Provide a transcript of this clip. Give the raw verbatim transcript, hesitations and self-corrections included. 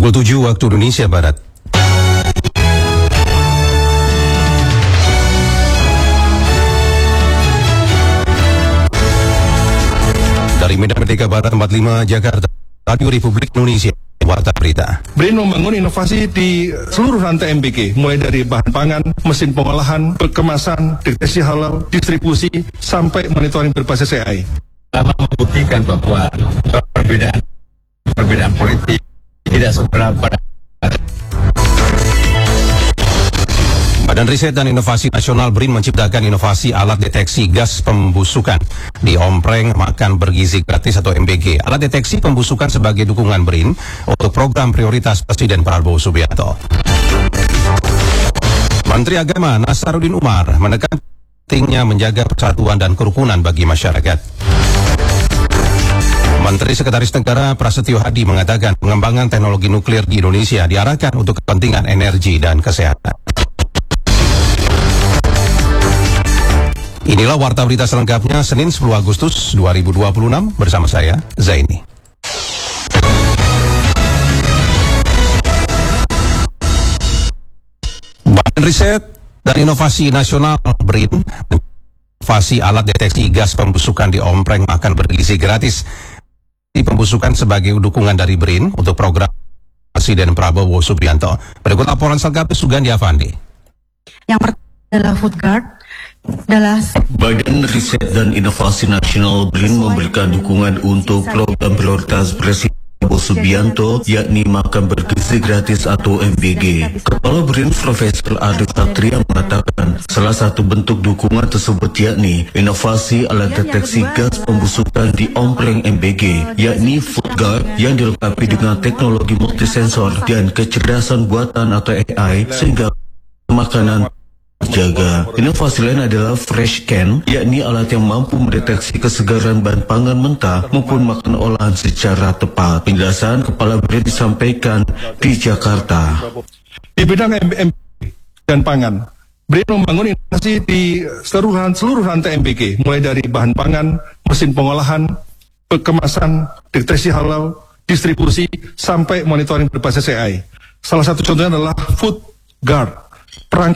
Pukul tujuh waktu Indonesia Barat. Dari Medan Merdeka Barat empat puluh lima Jakarta, Radio Republik Indonesia, Warta Berita. BRIN membangun inovasi di seluruh rantai M B K, mulai dari bahan pangan, mesin pengolahan, kemasan, deteksi halal, distribusi, sampai monitoring berbasis A I. Lama membuktikan bahwa perbedaan perbedaan politik tidak seberapa. Badan Riset dan Inovasi Nasional BRIN menciptakan inovasi alat deteksi gas pembusukan di ompreng makan bergizi gratis atau M B G. Alat deteksi pembusukan sebagai dukungan BRIN untuk program prioritas Presiden Prabowo Subianto. Menteri Agama Nasaruddin Umar menekan pentingnya menjaga persatuan dan kerukunan bagi masyarakat. Menteri Sekretaris Negara Prasetyo Hadi mengatakan pengembangan teknologi nuklir di Indonesia diarahkan untuk kepentingan energi dan kesehatan. Inilah Warta Berita selengkapnya Senin sepuluh Agustus dua ribu dua puluh enam bersama saya, Zaini. Badan Riset dan Inovasi Nasional BRIN inovasi alat deteksi gas pembusukan di ompreng makan bergizi gratis. Di pembusukan sebagai dukungan dari BRIN untuk program Presiden Prabowo Subianto. Berikut laporan selengkapnya Sugandi Avandi. Yang pertama adalah Food Guard. Adalah Badan Riset dan Inovasi Nasional BRIN memberikan dukungan untuk program prioritas Presiden Prabowo Subianto, yakni makan bergizi gratis atau M B G. Kepala BRIN Profesor Adi Satria mengatakan salah satu bentuk dukungan tersebut yakni inovasi alat deteksi gas pembusukan di ompreng M B G, yakni Food Guard yang dilengkapi dengan teknologi multisensor dan kecerdasan buatan atau A I sehingga makanan terjaga. Inovasi lain adalah Fresh Can, yakni alat yang mampu mendeteksi kesegaran bahan pangan mentah maupun makan olahan secara tepat. Penjelasan Kepala BRIN disampaikan di Jakarta. Di bidang M B K dan pangan, BRIN membangun inovasi di seluruh, seluruh rantai M B K, mulai dari bahan pangan, mesin pengolahan, kemasan, deteksi halal, distribusi, sampai monitoring berbasis A I. Salah satu contohnya adalah Food Guard, perangkat